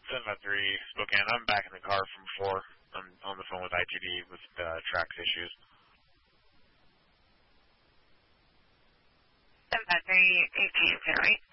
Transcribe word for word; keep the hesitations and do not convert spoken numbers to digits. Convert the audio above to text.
seven five three Spokane. I'm back in the car from before. I'm on the phone with I T D with uh, tracks issues. seven five three, eighteen, right?